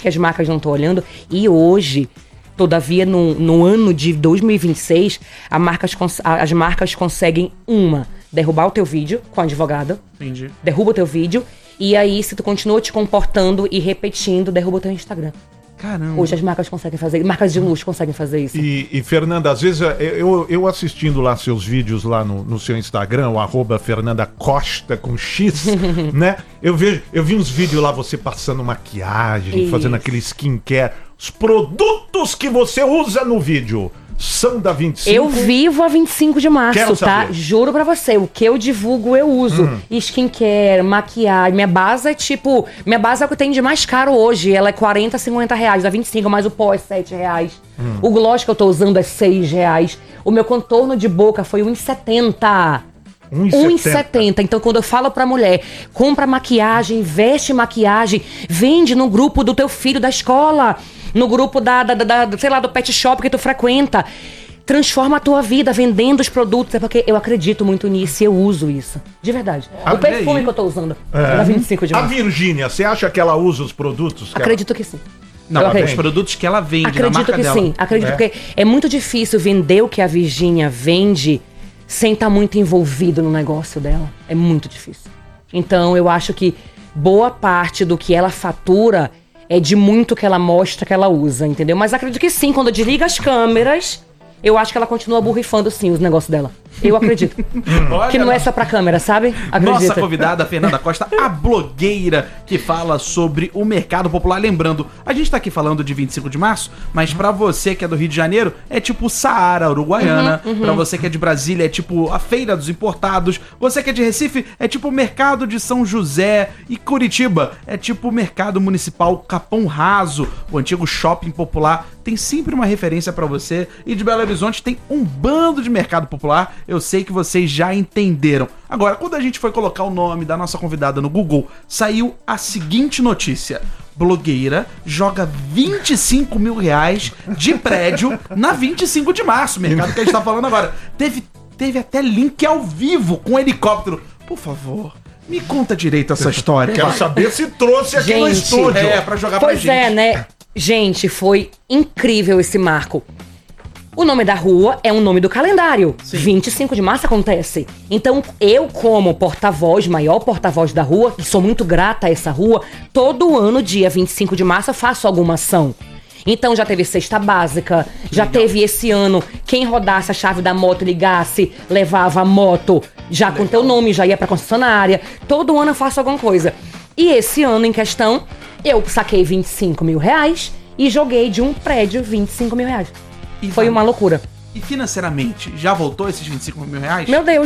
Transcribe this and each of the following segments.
que as marcas não estão olhando. E hoje, todavia, no ano de 2026, as marcas conseguem, derrubar o teu vídeo com o advogado. Entendi. Derruba o teu vídeo. E aí, se tu continua te comportando e repetindo, derruba o teu Instagram. Caramba. Hoje as marcas conseguem fazer, marcas de luxo conseguem fazer isso. E Fernanda, às vezes eu assistindo lá seus vídeos lá no seu Instagram, o @Fernanda Costa com X, né? Eu vi uns vídeos lá você passando maquiagem, fazendo aquele skincare. Os produtos que você usa no vídeo são da 25? Eu vivo a 25 de março, Quero tá? saber. Juro pra você, o que eu divulgo eu uso. Skincare, maquiagem, minha base é o que tem de mais caro hoje. Ela é 40, 50 reais, dá 25, mas o pó é 7 reais. O gloss que eu tô usando é 6 reais. O meu contorno de boca foi 1,70. 1,70. Então, quando eu falo pra mulher, compra maquiagem, veste maquiagem, vende no grupo do teu filho da escola, no grupo sei lá, do pet shop que tu frequenta. Transforma a tua vida vendendo os produtos. É porque eu acredito muito nisso e eu uso isso. De verdade. O perfume que eu tô usando é da 25 de março. A Virgínia, você acha que ela usa os produtos? Acredito que sim. Não, os produtos que ela vende na marca dela. Acredito que é muito difícil vender o que a Virgínia vende sem estar muito envolvido no negócio dela. É muito difícil. Então, eu acho que boa parte do que ela fatura é de muito que ela mostra, que ela usa, entendeu? Mas acredito que sim, quando desliga as câmeras, eu acho que ela continua borrifando sim os negócios dela. Eu acredito. Que não é só pra câmera, sabe? Acredita. Nossa convidada, Fernanda Costa, a blogueira que fala sobre o mercado popular. Lembrando, a gente tá aqui falando de 25 de março, mas pra você que é do Rio de Janeiro, é tipo Saara, Uruguaiana. Pra você que é de Brasília, é tipo a Feira dos Importados. Você que é de Recife, é tipo o Mercado de São José. E Curitiba, é tipo o Mercado Municipal Capão Raso, o antigo shopping popular. Tem sempre uma referência pra você. E de Belo Horizonte tem um bando de mercado popular. Eu sei que vocês já entenderam. Agora, quando a gente foi colocar o nome da nossa convidada no Google, saiu a seguinte notícia. Blogueira joga 25 mil reais de prédio na 25 de março, mercado que a gente tá falando agora. Teve até link ao vivo com um helicóptero. Por favor, me conta direito essa história. Quero saber se trouxe aqui no estúdio. Pra jogar pra gente. Pois é, né? Gente, foi incrível esse marco. O nome da rua é um nome do calendário. Sim. 25 de março acontece. Então, eu como porta-voz, maior porta-voz da rua, que sou muito grata a essa rua, todo ano, dia 25 de março, eu faço alguma ação. Então, já teve cesta básica, já teve esse ano, quem rodasse a chave da moto, ligasse, levava a moto, já com teu nome, já ia pra concessionária. Todo ano eu faço alguma coisa. E esse ano em questão, eu saquei 25 mil reais e joguei de um prédio 25 mil reais. Foi uma loucura. E financeiramente, já voltou esses 25 mil reais? Meu Deus,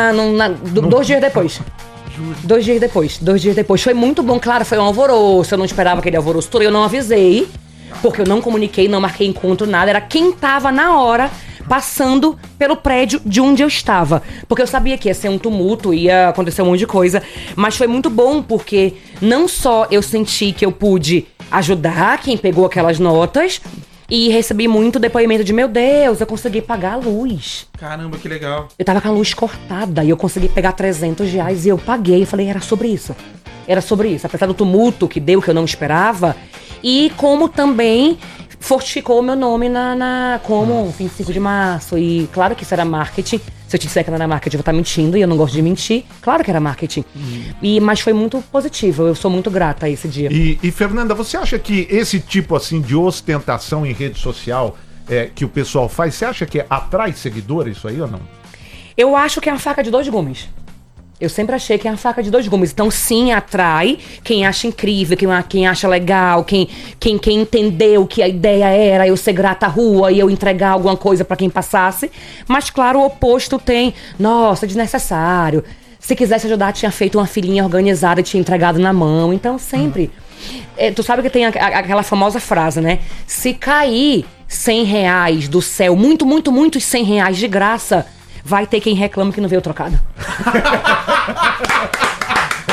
2 dias depois. Juro. 2 dias depois. Foi muito bom, claro, foi um alvoroço. Eu não esperava aquele alvoroço todo, eu não avisei. Porque eu não comuniquei, não marquei encontro, nada. Era quem tava na hora passando pelo prédio de onde eu estava. Porque eu sabia que ia ser um tumulto, ia acontecer um monte de coisa. Mas foi muito bom, porque não só eu senti que eu pude ajudar quem pegou aquelas notas, e recebi muito depoimento de, meu Deus, eu consegui pagar a luz. Caramba, que legal. Eu tava com a luz cortada e eu consegui pegar 300 reais e eu paguei. Eu falei, era sobre isso. Era sobre isso. Apesar do tumulto que deu, que eu não esperava. E como também fortificou o meu nome como 25 de março. E claro que isso era marketing. Se eu te disser que não era marketing, eu vou estar mentindo. E eu não gosto de mentir. Claro que era marketing. Mas foi muito positivo. Eu sou muito grata a esse dia. E Fernanda, você acha que esse tipo assim de ostentação em rede social que o pessoal faz, você acha que atrai seguidores isso aí ou não? Eu acho que é uma faca de 2 gumes. Eu sempre achei que é uma faca de 2 gumes. Então, sim, atrai quem acha incrível, quem acha legal, quem entendeu que a ideia era eu ser grata à rua e eu entregar alguma coisa pra quem passasse. Mas, claro, o oposto tem. Nossa, desnecessário. Se quisesse ajudar, tinha feito uma filinha organizada e tinha entregado na mão. Então, sempre. Tu sabe que tem aquela famosa frase, né? Se cair 100 reais do céu, muitos 100 reais de graça, vai ter quem reclama que não veio trocado.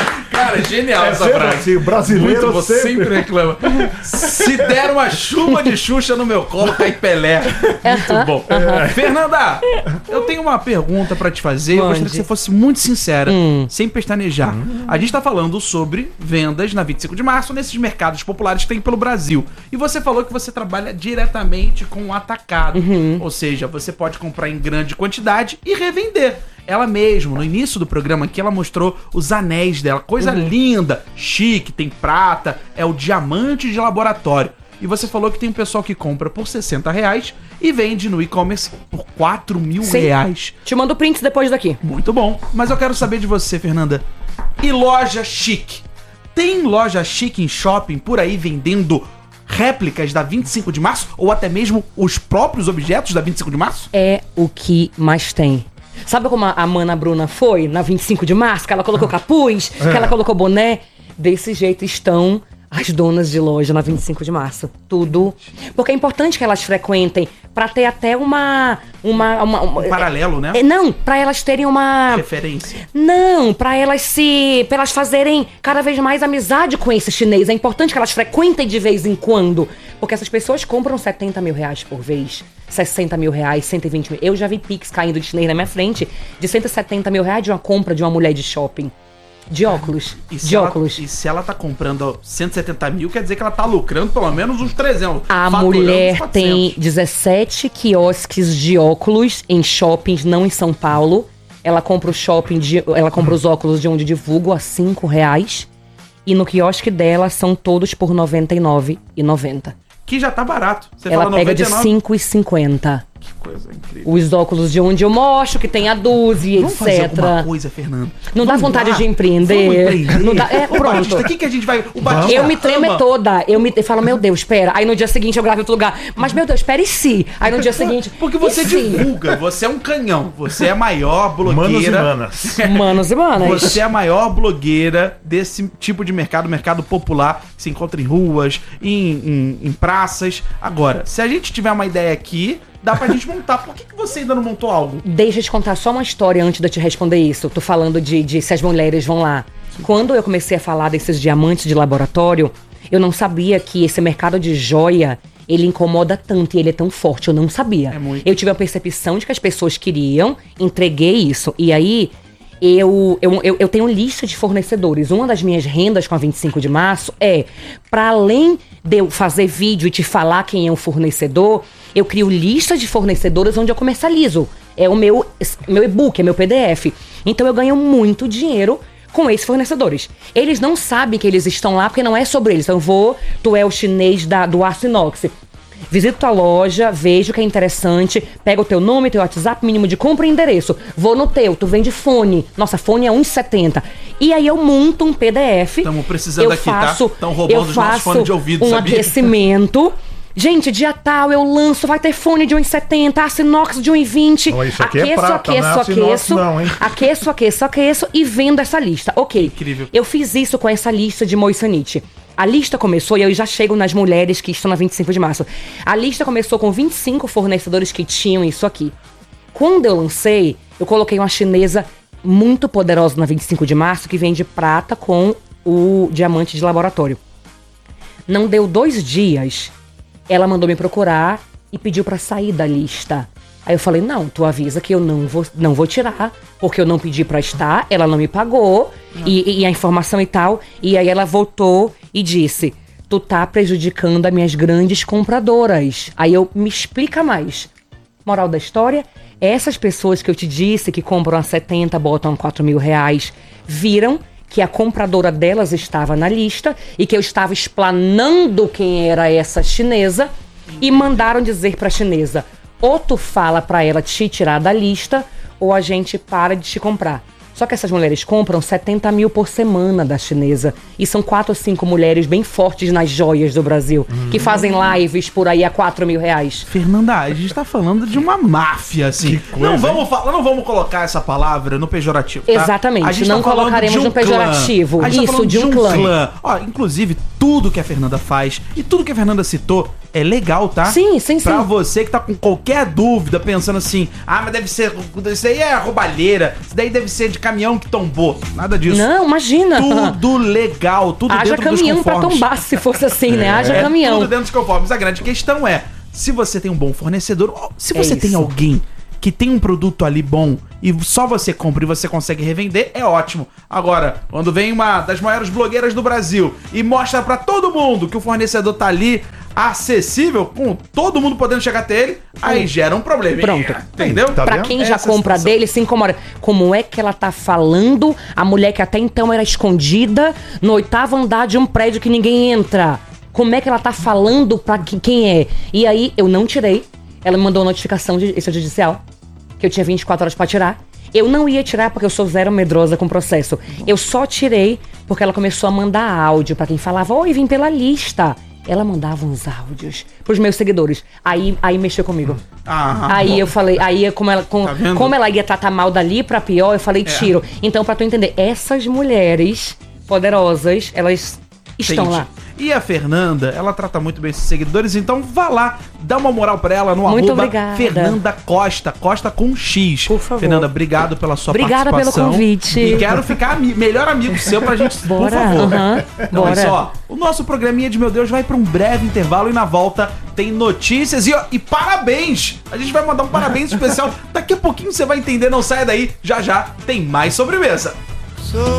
Cara, genial essa sempre frase. assim, o brasileiro Muito, você sempre reclama. Se der uma chuva de Xuxa no meu colo, cai Pelé. Muito bom. Fernanda, eu tenho uma pergunta pra te fazer. Eu gostaria que você fosse muito sincera, sem pestanejar. A gente tá falando sobre vendas na 25 de março nesses mercados populares que tem pelo Brasil. E você falou que você trabalha diretamente com o atacado. Ou seja, você pode comprar em grande quantidade e revender. Ela mesmo, no início do programa aqui, ela mostrou os anéis dela. Coisa linda, chique, tem prata, é o diamante de laboratório. E você falou que tem um pessoal que compra por R$60 e vende no e-commerce por R$4.000. Te mando prints depois daqui. Muito bom. Mas eu quero saber de você, Fernanda. E loja chique? Tem loja chique em shopping por aí vendendo réplicas da 25 de março? Ou até mesmo os próprios objetos da 25 de março? É o que mais tem. Sabe como a Mana Bruna foi na 25 de março? Que ela colocou capuz, que ela colocou boné? Desse jeito estão as donas de loja na 25 de março. Tudo. Porque é importante que elas frequentem pra ter até um paralelo, né? Não, pra elas terem uma referência. Não, pra elas fazerem cada vez mais amizade com esse chinês. É importante que elas frequentem de vez em quando. Porque essas pessoas compram R$70 mil por vez. R$60 mil, 120 mil. Eu já vi Pix caindo de chinês na minha frente de R$170 mil de uma compra de uma mulher de shopping. De óculos. E se ela tá comprando 170 mil, quer dizer que ela tá lucrando pelo menos uns 300. A mulher tem 17 quiosques de óculos em shoppings, não em São Paulo. Ela compra ela compra os óculos de onde divulgo a R$5. E no quiosque dela são todos por R$99,90. Que já tá barato. Você ela fala pega 99. de R$5,50. Que coisa incrível. Os óculos de onde eu mostro, que tem a dúzia, Vamos fazer etc. alguma coisa, Fernando? Não dá vontade de empreender. Vamos empreender. Não dá, Ô, Batista, o que a gente vai... O Batista Eu me tremo ama. toda. Eu falo, meu Deus, espera. Aí no dia seguinte eu gravo em outro lugar. Mas, meu Deus, espera, e se? Aí no dia seguinte... Porque você e se? divulga, você é um canhão. Você é a maior Manos e blogueira... manas. Manos e manas. Você é a maior blogueira desse tipo de mercado popular, que se encontra em ruas, em praças. Agora, se a gente tiver uma ideia aqui, dá pra gente montar. Por que você ainda não montou algo? Deixa eu te contar só uma história antes de eu te responder isso. Tô falando de se as mulheres vão lá. Quando eu comecei a falar desses diamantes de laboratório, eu não sabia que esse mercado de joia, ele incomoda tanto e ele é tão forte. Eu não sabia. É muito. Eu tive a percepção de que as pessoas queriam, entreguei isso. E aí... Eu tenho lista de fornecedores. Uma das minhas rendas com a 25 de março é, para além de eu fazer vídeo e te falar quem é um fornecedor, eu crio lista de fornecedores onde eu comercializo. É o meu e-book, é meu PDF. Então eu ganho muito dinheiro com esses fornecedores. Eles não sabem que eles estão lá porque não é sobre eles. Então tu é o chinês do aço inox. Visito tua loja, vejo que é interessante, pega o teu nome, teu WhatsApp, mínimo de compra e endereço. Vou no teu, tu vende fone. Nossa, fone é R$1,70. E aí eu monto um PDF. Estamos precisando aqui, tá? Estão roubando os nossos fones de ouvido, sabia? Aquecimento. Gente, dia tal eu lanço, vai ter fone de R$1,70, aço inox de R$1,20. Oh, isso aqui é prata, não, hein? Aqueço e vendo essa lista. Ok. Incrível. Eu fiz isso com essa lista de Moissanite. A lista começou, e eu já chego nas mulheres que estão na 25 de março. A lista começou com 25 fornecedores que tinham isso aqui. Quando eu lancei, eu coloquei uma chinesa muito poderosa na 25 de março que vende prata com o diamante de laboratório. Não deu 2 dias, ela mandou me procurar e pediu pra sair da lista. Aí eu falei, não, tu avisa que eu não vou tirar, porque eu não pedi pra estar, ela não me pagou, e a informação e tal. E aí ela voltou e disse, tu tá prejudicando as minhas grandes compradoras. Aí me explica mais. Moral da história, essas pessoas que eu te disse que compram a 70, botam R$4.000, viram que a compradora delas estava na lista e que eu estava explanando quem era essa chinesa e mandaram dizer pra chinesa, ou tu fala pra ela te tirar da lista, ou a gente para de te comprar. Só que essas mulheres compram 70 mil por semana da chinesa. E são 4 ou 5 mulheres bem fortes nas joias do Brasil, que fazem lives por aí a R$4.000. Fernanda, a gente tá falando de uma máfia, assim. Não vamos colocar essa palavra no pejorativo, tá? Exatamente, A gente não tá falando colocaremos de um no pejorativo. clã. A gente tá Isso, falando de um clã. Ó, inclusive, tudo que a Fernanda faz e tudo que a Fernanda citou é legal, tá? Sim, sim, sim. Pra você que tá com qualquer dúvida, pensando assim, mas deve ser, isso aí é roubalheira, isso daí deve ser de caminhão que tombou. Nada disso. Não, imagina. Tudo legal, tudo Haja dentro dos caminhão pra conformes. tombar, se fosse assim, né? Haja caminhão. Tudo dentro dos conformes. A grande questão é, se você tem um bom fornecedor, se você tem isso. alguém que tem um produto ali bom e só você compra e você consegue revender, é ótimo. Agora, quando vem uma das maiores blogueiras do Brasil e mostra pra todo mundo que o fornecedor tá ali acessível, com todo mundo podendo chegar até ele, aí gera um problema. Pronto. Entendeu? Tá Pra vendo? quem já Essa compra situação. dele, se incomoda. Como é que ela tá falando, a mulher que até então era escondida, no 8º andar de um prédio que ninguém entra? Como é que ela tá falando pra quem é? E aí, eu não tirei. Ela me mandou uma notificação extrajudicial, que eu tinha 24 horas pra tirar. Eu não ia tirar porque eu sou zero medrosa com o processo. Eu só tirei porque ela começou a mandar áudio pra quem falava, oi, vim pela lista. Ela mandava uns áudios pros meus seguidores. Aí mexeu comigo. Aí eu falei, como ela ia tratar mal dali pra pior, eu falei, tiro. Então, pra tu entender, essas mulheres poderosas, elas estão lá. E a Fernanda, ela trata muito bem esses seguidores, então vá lá, dá uma moral pra ela no Muito arroba obrigada. Fernanda Costa, Costa com X. Por favor. Fernanda, obrigado pela sua Obrigada participação. pelo convite. E quero ficar melhor amigo seu pra gente, por Bora, favor. Então, bora. é só, o nosso programinha de Meu Deus vai pra um breve intervalo e na volta tem notícias e parabéns! A gente vai mandar um parabéns especial. Daqui a pouquinho você vai entender, não saia daí. Já tem mais sobremesa.